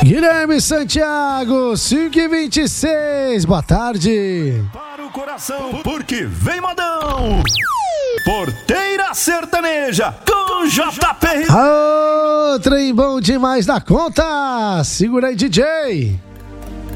Guilherme Santiago, 5h26, boa tarde. Para o coração, porque vem modão. Porteira Sertaneja com JP. Ô, trem bom demais da conta. Segura aí, DJ.